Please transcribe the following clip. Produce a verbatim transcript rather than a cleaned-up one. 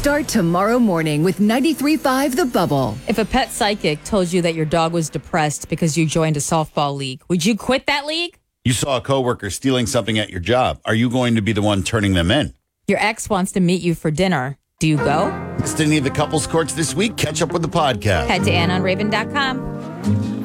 Start tomorrow morning with ninety-three point five The Bubble. If a pet psychic told you that your dog was depressed because you joined a softball league, would you quit that league? You saw a coworker stealing something at your job. Are you going to be the one turning them in? Your ex wants to meet you for dinner. Do you go? Missed any of the couples courts this week? Catch up with the podcast. Head to ann on raven dot com.